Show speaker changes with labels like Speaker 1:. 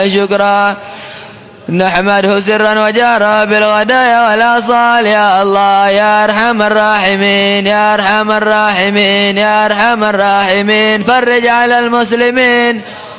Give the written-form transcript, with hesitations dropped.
Speaker 1: شكرا نحمده سرا وجهرا بالغدايا والآصال. يا الله يا أرحم الراحمين يا أرحم الراحمين يا أرحم الراحمين فرج على المسلمين